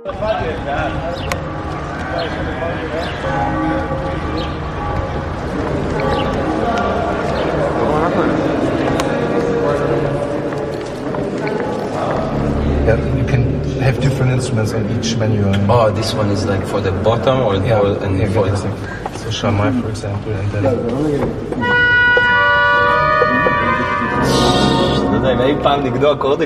Yeah, you can have different instruments on each menu. Oh, this one is like for the bottom or Yeah, and yeah, for exactly. So Shamai, for example, and then... לא יודע, אם אי פעם נגדו אקורדים